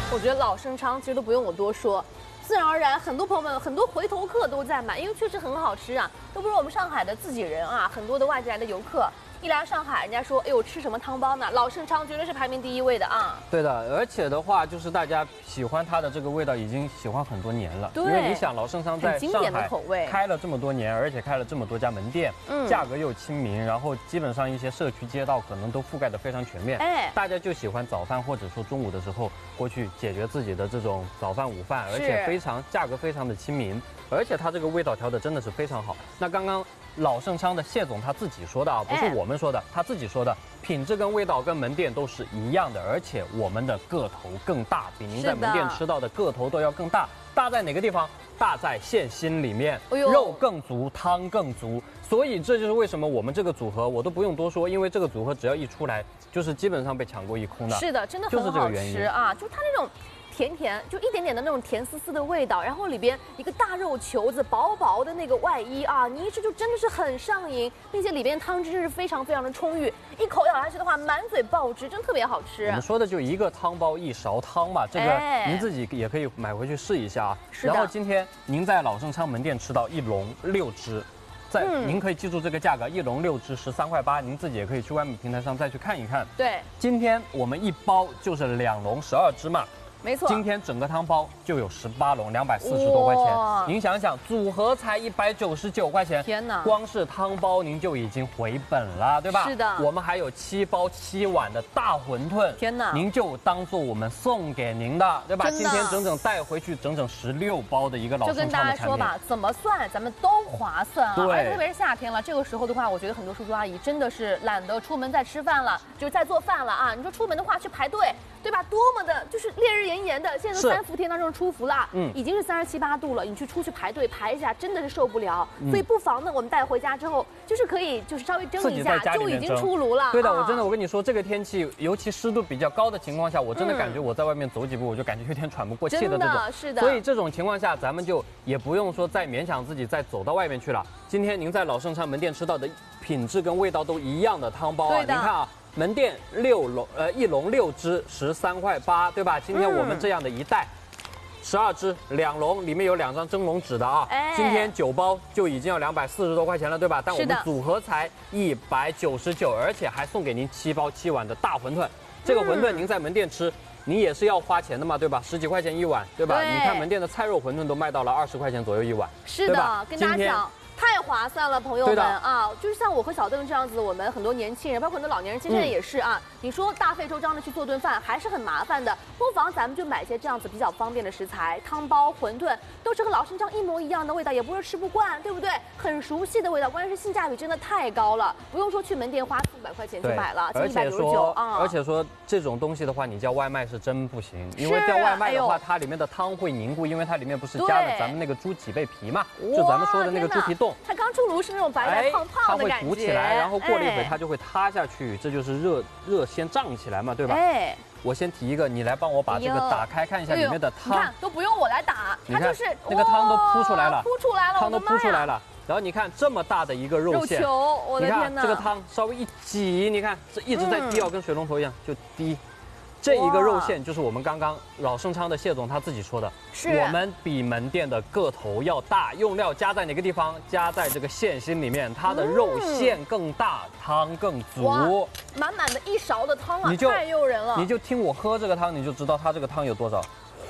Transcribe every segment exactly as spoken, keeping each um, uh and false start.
我觉得老盛昌其实都不用我多说，自然而然，很多朋友们很多回头客都在买，因为确实很好吃啊。都不是我们上海的自己人啊，很多的外地来的游客。 一来上海，人家说，哎呦，吃什么汤包呢？老盛昌绝对是排名第一位的啊。 对的，而且的话，就是大家喜欢它的这个味道，已经喜欢很多年了。 对， 因为你想，老盛昌在上海开了这么多年，而且开了这么多家门店，嗯，价格又亲民，然后基本上一些社区街道可能都覆盖得非常全面。哎，大家就喜欢早饭或者说中午的时候过去解决自己的这种早饭午饭，而且非常价格非常的亲民，而且它这个味道调的真的是非常好。那刚刚。 老盛昌的谢总他自己说的啊，不是我们说的，他自己说的，品质跟味道跟门店都是一样的，而且我们的个头更大，比您在门店吃到的个头都要更大。大在哪个地方？大在馅心里面，肉更足，汤更足。所以这就是为什么我们这个组合我都不用多说，因为这个组合只要一出来，就是基本上被抢过一空的。是的，真的很好吃啊，就是它那种。 甜甜，就一点点的那种甜丝丝的味道，然后里边一个大肉球子，薄薄的那个外衣啊，你一吃就真的是很上瘾，并且里边汤汁是非常非常的充裕，一口咬下去的话，满嘴爆汁，真的特别好吃。我们说的就一个汤包一勺汤嘛，这个您自己也可以买回去试一下啊。然后今天您在老盛昌门店吃到一笼六只。 在，您可以记住这个价格，一笼六只十三块八，您自己也可以去外面平台上再去看一看。对，今天我们一包就是两笼十二只嘛。 没错，今天整个汤包就有十八笼，两百四十多块钱。您想想，组合才一百九十九块钱，天哪！光是汤包您就已经回本了，对吧？是的。我们还有七包七碗的大馄饨，天哪！您就当做我们送给您的，对吧？今天整整带回去整整十六包的一个老盛昌的产品。就跟大家说吧，怎么算咱们都划算啊！对，而且特别是夏天了，这个时候的话，我觉得很多叔叔阿姨真的是懒得出门再吃饭了，就在做饭了啊！你说出门的话去排队。 对吧？多么的，就是烈日炎炎的，现在都三伏天当中出伏了，嗯，已经是三十七八度了，你去出去排队排一下，真的是受不了。嗯、所以不妨呢，我们带回家之后，就是可以就是稍微蒸一下，就已经出炉了。对的，我真的，我跟你说，这个天气，尤其湿度比较高的情况下，我真的感觉我在外面走几步，我就感觉有点喘不过气的这种。是的。所以这种情况下，咱们就也不用说再勉强自己再走到外面去了。今天您在老盛昌门店吃到的品质跟味道都一样的汤包啊，您看啊。 门店六笼，呃，一笼六只，十三块八，对吧？今天我们这样的一袋，十二只，两笼，里面有两张蒸笼纸的啊。哎、今天九包就已经要两百四十多块钱了，对吧？但我们组合才一百九十九，而且还送给您七包七碗的大馄饨。这个馄饨您在门店吃，你也是要花钱的嘛，对吧？十几块钱一碗，对吧？对你看门店的菜肉馄饨都卖到了二十块钱左右一碗，是的，跟大家讲。 太划算了，朋友们啊！就是像我和小邓这样子，我们很多年轻人，包括很多老年人，其实也是啊。嗯、你说大费周章的去做顿饭，还是很麻烦的。不妨咱们就买一些这样子比较方便的食材，汤包、馄饨都是和老盛昌一模一样的味道，也不是吃不惯，对不对？很熟悉的味道，关键是性价比真的太高了，不用说去门店花四百块钱去买了，一百九十九啊。而且说这种东西的话，你叫外卖是真不行，因为叫外卖的话，哎、它里面的汤会凝固，因为它里面不是加了咱们那个猪脊背皮嘛，就咱们说的那个猪皮冻。 它刚出炉是那种白白胖胖的感觉，它会鼓起来，然后过了一会它就会塌下去，这就是热热先胀起来嘛，对吧？哎，我先提一个，你来帮我把这个打开看一下里面的汤，你看都不用我来打，它就是那个汤都扑出来了，扑出来了，汤都扑出来了。然后你看这么大的一个肉馅，我的天哪！这个汤稍微一挤，你看这一直在滴，跟水龙头一样就滴。 这一个肉馅就是我们刚刚老盛昌的谢总他自己说的，是我们比门店的个头要大，用料加在哪个地方？加在这个馅心里面，它的肉馅更大，嗯、汤更足，满满的一勺的汤啊，太诱人了！你就听我喝这个汤，你就知道它这个汤有多少。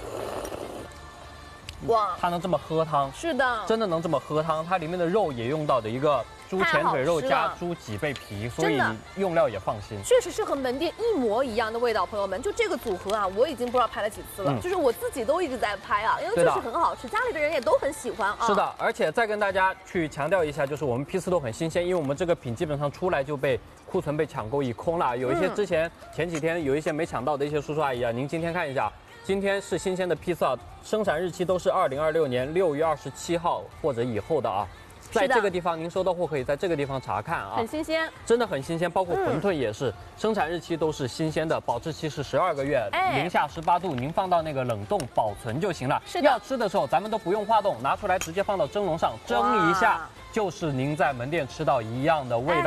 哇，它能这么喝汤？是的，真的能这么喝汤。它里面的肉也用到的一个。 猪前腿肉加猪脊背皮，所以用料也放心。确实是和门店一模一样的味道，朋友们，就这个组合啊，我已经不知道拍了几次了，嗯、就是我自己都一直在拍啊，因为就是很好吃，家里的人也都很喜欢啊。是的，而且再跟大家去强调一下，就是我们批次都很新鲜，因为我们这个品基本上出来就被库存被抢购一空了。有一些之前、嗯、前几天有一些没抢到的一些叔叔阿姨啊，您今天看一下。 今天是新鲜的批次啊，生产日期都是二零二六年六月二十七号或者以后的啊。在这个地方，您收到货可以在这个地方查看啊，很新鲜，真的很新鲜。包括馄饨也是，嗯、生产日期都是新鲜的，保质期是十二个月，哎、零下十八度，您放到那个冷冻保存就行了。是的，要吃的时候咱们都不用化冻，拿出来直接放到蒸笼上蒸一下，就是您在门店吃到一样的味道。